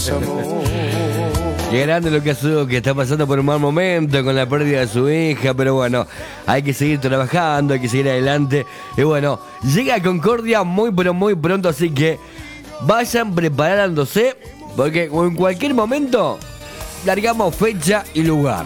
Qué grande lo que hace, que está pasando por un mal momento con la pérdida de su hija, pero bueno, hay que seguir trabajando, hay que seguir adelante. Y bueno, llega Concordia muy pero muy pronto, así que vayan preparándose, porque en cualquier momento largamos fecha y lugar.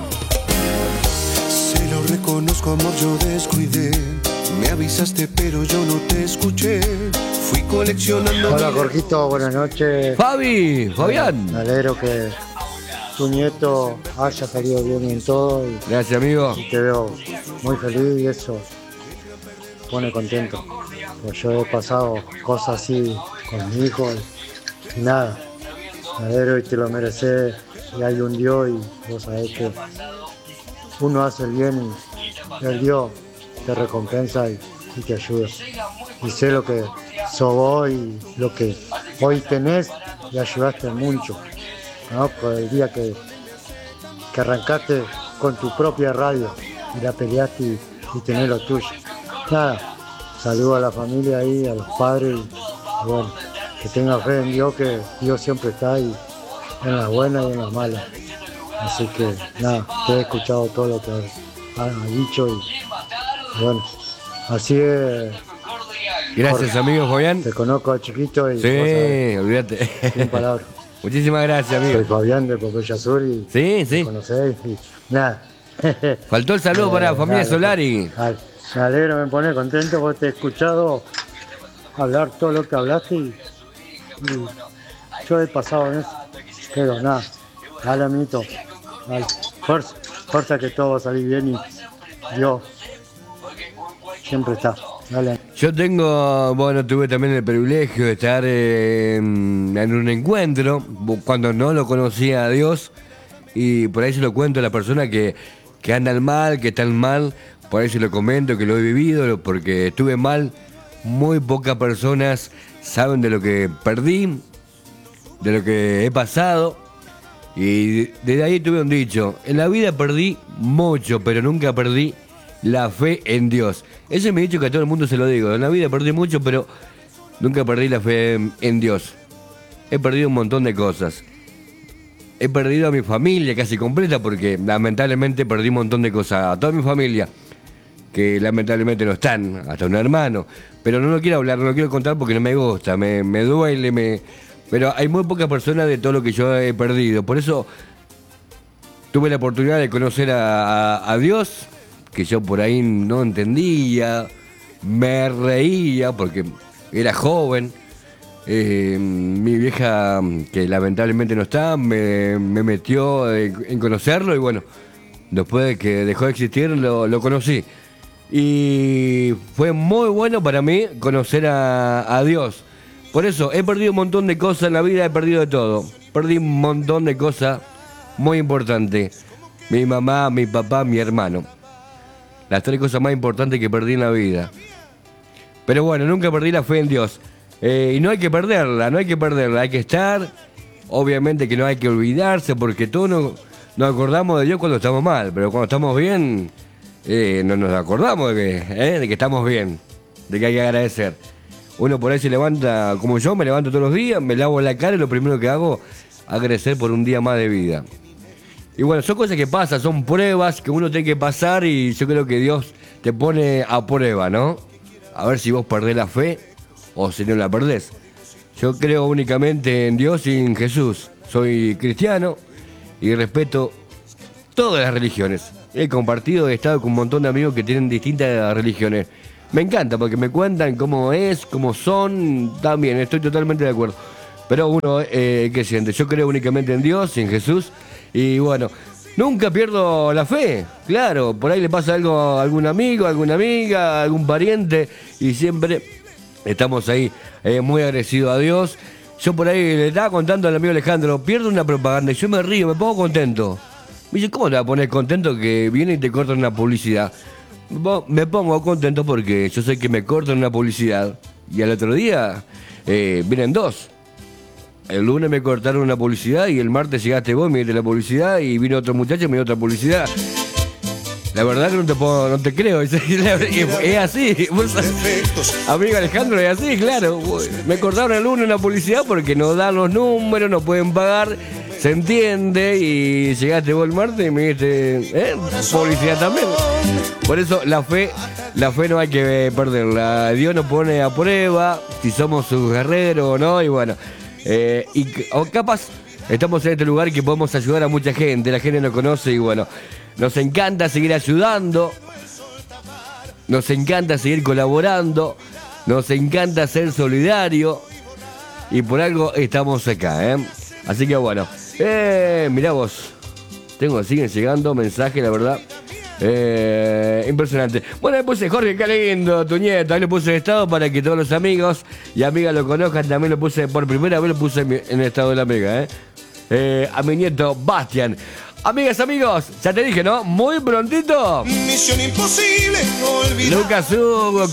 Se lo reconozco, amor, yo descuidé. Me avisaste, pero yo no te escuché. Fui coleccionando. Hola, Jorgito, buenas noches. Fabián. Me alegro que tu nieto haya salido bien en todo. Gracias, amigo. Y te veo muy feliz y eso pone contento. Pues yo he pasado cosas así con mi hijo y nada. Me alegro y te lo mereces. Y hay un Dios y vos sabés que uno hace el bien y el Dios te recompensa y te ayuda. Y sé lo que sos vos y lo que hoy tenés y ayudaste mucho, ¿no? Por el día que arrancaste con tu propia radio y la peleaste y tenés lo tuyo. Nada, saludo a la familia ahí, a los padres y bueno, que tengas fe en Dios, que Dios siempre está ahí, en las buenas y en las malas. Así que nada, te he escuchado todo lo que has dicho y bueno, así es. Gracias, amigo Fabián. Te conozco a chiquito y... Sí, olvídate. Sin palabras. Muchísimas gracias, amigo. Soy Fabián de Popeye Sur y... Sí. Me conocéis y... Nada. Faltó el saludo para la familia Solari. Me alegro, me pone contento porque te he escuchado hablar todo lo que hablaste y yo he pasado en eso. Pero nada, dale, amiguito. Dale. Fuerza que todo va a salir bien y Dios siempre está. Dale. Yo tuve también el privilegio de estar en un encuentro cuando no lo conocía a Dios, y por ahí se lo cuento a la persona que anda mal, que está mal, por ahí se lo comento, que lo he vivido, porque estuve mal. Muy pocas personas saben de lo que perdí, de lo que he pasado, y desde ahí tuve un dicho: en la vida perdí mucho, pero nunca perdí la fe en Dios. Ese es mi dicho, que a todo el mundo se lo digo. En la vida perdí mucho, pero nunca perdí la fe en Dios. He perdido un montón de cosas. He perdido a mi familia casi completa, porque lamentablemente perdí un montón de cosas. A toda mi familia, que lamentablemente no están, hasta un hermano. Pero no lo quiero hablar, no lo quiero contar porque no me gusta, me duele, pero hay muy pocas personas de todo lo que yo he perdido. Por eso tuve la oportunidad de conocer a Dios, que yo por ahí no entendía, me reía porque era joven. Mi vieja, que lamentablemente no está, me metió en conocerlo, y bueno, después de que dejó de existir lo conocí. Y fue muy bueno para mí conocer a Dios. Por eso he perdido un montón de cosas en la vida, he perdido de todo. Perdí un montón de cosas muy importantes. Mi mamá, mi papá, mi hermano. Las 3 cosas más importantes que perdí en la vida. Pero bueno, nunca perdí la fe en Dios. Y no hay que perderla, hay que estar. Obviamente que no hay que olvidarse, porque todos nos acordamos de Dios cuando estamos mal, pero cuando estamos bien, no nos acordamos de que estamos bien, de que hay que agradecer. Uno por ahí se levanta, como yo, me levanto todos los días, me lavo la cara y lo primero que hago es agradecer por un día más de vida. Y bueno, son cosas que pasan, son pruebas que uno tiene que pasar, y yo creo que Dios te pone a prueba, ¿no? A ver si vos perdés la fe o si no la perdés. Yo creo únicamente en Dios y en Jesús. Soy cristiano y respeto todas las religiones. He estado con un montón de amigos que tienen distintas religiones. Me encanta porque me cuentan cómo es, cómo son, también estoy totalmente de acuerdo. Pero uno, ¿qué siente? Yo creo únicamente en Dios y en Jesús. Y bueno, nunca pierdo la fe. Claro, por ahí le pasa algo a algún amigo, a alguna amiga, a algún pariente, y siempre estamos ahí muy agradecidos a Dios. Yo por ahí le estaba contando al amigo Alejandro, pierdo una propaganda y yo me río, me pongo contento. Me dice, ¿cómo te vas a poner contento que viene y te cortan una publicidad? Me pongo contento porque yo sé que me cortan una publicidad y al otro día vienen 2. El lunes me cortaron una publicidad y el martes llegaste vos, me diste la publicidad, y vino otro muchacho y me dio otra publicidad. La verdad que no te creo. Es así. Amigo Alejandro, es así, claro. Me cortaron el lunes en la publicidad porque no dan los números, no pueden pagar. Se entiende. Y llegaste vos el martes y me dijiste, publicidad también. Por eso la fe no hay que perderla. Dios nos pone a prueba si somos sus guerreros o no. Y bueno, o capaz estamos en este lugar que podemos ayudar a mucha gente. La gente nos conoce y bueno, nos encanta seguir ayudando, nos encanta seguir colaborando, nos encanta ser solidarios y por algo estamos acá, Así que bueno, mirá vos, siguen llegando mensajes, la verdad, impresionante. Bueno, le puse Jorge, qué lindo, tu nieto, ahí le puse en estado para que todos los amigos y amigas lo conozcan. También lo puse por primera vez, lo puse en el estado de la amiga, a mi nieto Bastian. Amigas, amigos, ya te dije, ¿no? Muy prontito. Misión imposible, no olvidar. Lucas Hugo.